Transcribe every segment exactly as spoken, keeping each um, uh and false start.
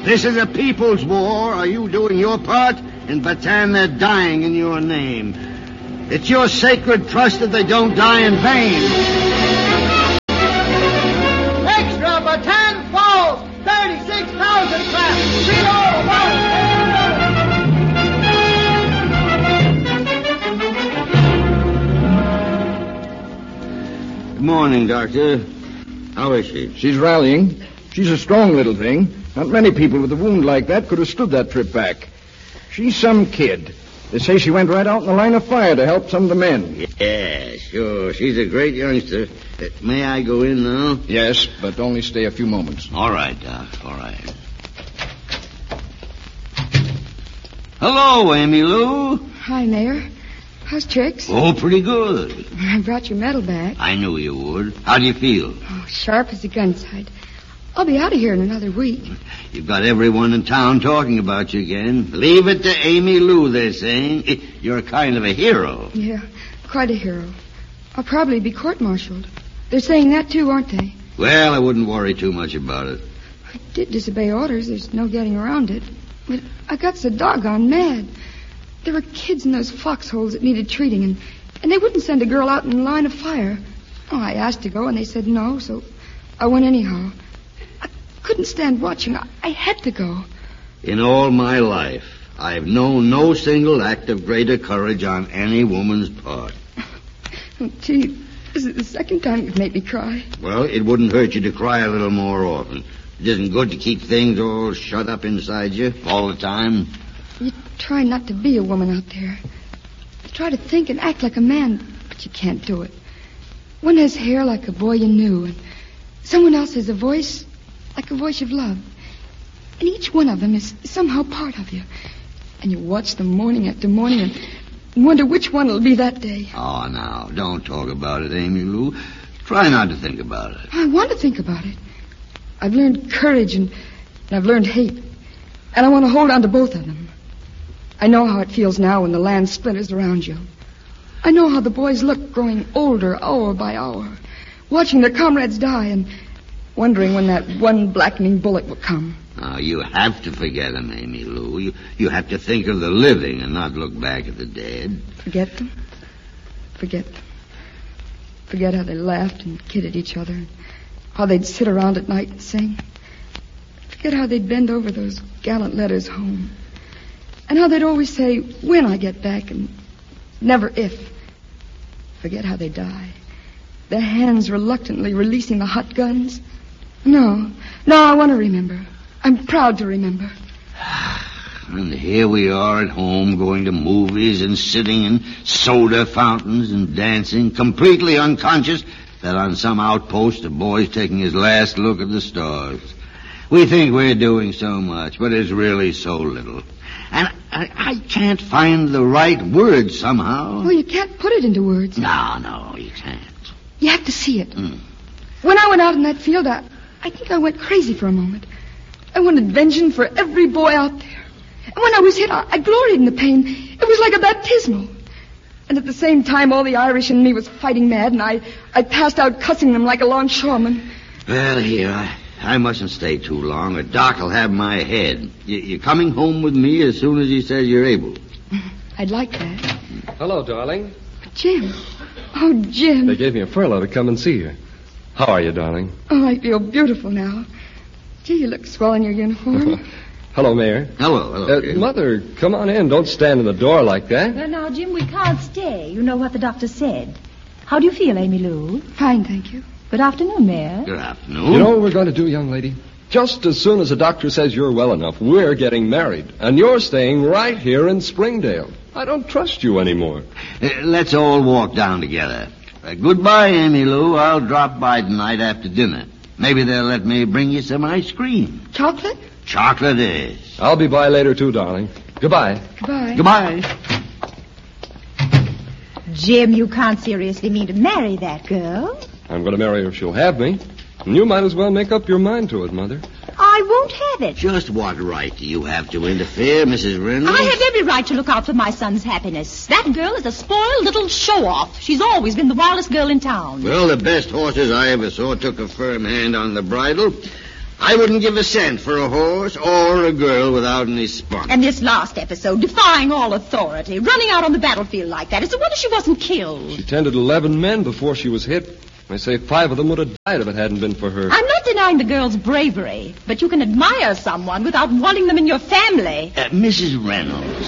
This is a people's war. Are you doing your part? In Bataan, they're dying in your name. It's your sacred trust that they don't die in vain. Extra, Bataan falls! thirty-six thousand claps! Zero, one! Good morning, Doctor. How is she? She's rallying. She's a strong little thing. Not many people with a wound like that could have stood that trip back. She's some kid. They say she went right out in the line of fire to help some of the men. Yeah, sure. She's a great youngster. Uh, may I go in now? Yes, but only stay a few moments. All right, Doc. All right. Hello, Amy Lou. Hi, Mayor. How's Trix? Oh, pretty good. I brought your medal back. I knew you would. How do you feel? Oh, sharp as a gun sight. I'll be out of here in another week. You've got everyone in town talking about you again. Leave it to Amy Lou, they're saying. You're kind of a hero. Yeah, quite a hero. I'll probably be court-martialed. They're saying that, too, aren't they? Well, I wouldn't worry too much about it. I did disobey orders. There's no getting around it. But I got so doggone mad. There were kids in those foxholes that needed treating, and, and they wouldn't send a girl out in the line of fire. Oh, I asked to go, and they said no, so I went anyhow. Couldn't stand watching. I, I had to go. In all my life, I've known no single act of greater courage on any woman's part. Oh, gee, this is the second time you've made me cry. Well, it wouldn't hurt you to cry a little more often. It isn't good to keep things all shut up inside you all the time. You try not to be a woman out there. You try to think and act like a man, but you can't do it. One has hair like a boy you knew, and someone else has a voice like a voice of love. And each one of them is somehow part of you. And you watch them morning after morning and wonder which one will be that day. Oh, now, don't talk about it, Amy Lou. Try not to think about it. I want to think about it. I've learned courage and, and I've learned hate. And I want to hold on to both of them. I know how it feels now when the land splinters around you. I know how the boys look growing older hour by hour, watching their comrades die and wondering when that one blackening bullet will come. Now, you have to forget them, Amy Lou. You, you have to think of the living and not look back at the dead. Forget them? Forget them. Forget how they laughed and kidded each other, and how they'd sit around at night and sing. Forget how they'd bend over those gallant letters home. And how they'd always say, when I get back, and never if. Forget how they die. Their hands reluctantly releasing the hot guns. No, no, I want to remember. I'm proud to remember. And here we are at home going to movies and sitting in soda fountains and dancing, completely unconscious that on some outpost a boy's taking his last look at the stars. We think we're doing so much, but it's really so little. And I, I can't find the right words somehow. Well, you can't put it into words. No, no, you can't. You have to see it. Mm. When I went out in that field, I, I think I went crazy for a moment. I wanted vengeance for every boy out there. And when I was hit, I, I gloried in the pain. It was like a baptismal. And at the same time, all the Irish in me was fighting mad, and I, I passed out cussing them like a longshoreman. Well, here, I, I mustn't stay too long, or Doc will have my head. You, you're coming home with me as soon as he says you're able. I'd like that. Hello, darling. Jim. Oh, Jim. They gave me a furlough to come and see you. How are you, darling? Oh, I feel beautiful now. Gee, you look swell in your uniform. Hello, Mayor. Hello, hello. Uh, Mother, come on in. Don't stand in the door like that. Well, now, Jim, we can't stay. You know what the doctor said. How do you feel, Amy Lou? Fine, thank you. Good afternoon, Mayor. Good afternoon. You know what we're going to do, young lady? Just as soon as the doctor says you're well enough, we're getting married. And you're staying right here in Springdale. I don't trust you anymore. Uh, let's all walk down together. Uh, goodbye, Amy Lou. I'll drop by tonight after dinner. Maybe they'll let me bring you some ice cream. Chocolate? Chocolate is. I'll be by later, too, darling. Goodbye. Goodbye. Goodbye. Jim, you can't seriously mean to marry that girl. I'm going to marry her if she'll have me. And you might as well make up your mind to it, Mother. I won't have it. Just what right do you have to interfere, Missus Reynolds? I have every right to look out for my son's happiness. That girl is a spoiled little show-off. She's always been the wildest girl in town. Well, the best horses I ever saw took a firm hand on the bridle. I wouldn't give a cent for a horse or a girl without any spunk. And this last episode, defying all authority, running out on the battlefield like that. It's a wonder she wasn't killed. She tended eleven men before she was hit. They say five of them would have died if it hadn't been for her. I'm not denying the girl's bravery, but you can admire someone without wanting them in your family. Uh, Missus Reynolds.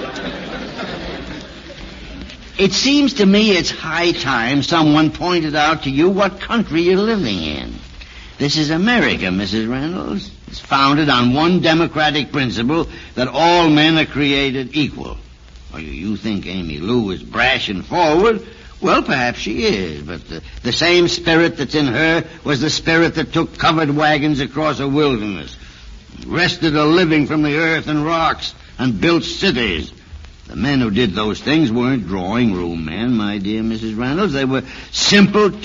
It seems to me it's high time someone pointed out to you what country you're living in. This is America, Missus Reynolds. It's founded on one democratic principle that all men are created equal. Or you think Amy Lou is brash and forward? Well, perhaps she is, but the, the same spirit that's in her was the spirit that took covered wagons across a wilderness, wrested a living from the earth and rocks, and built cities. The men who did those things weren't drawing room men, my dear Missus Reynolds. They were simple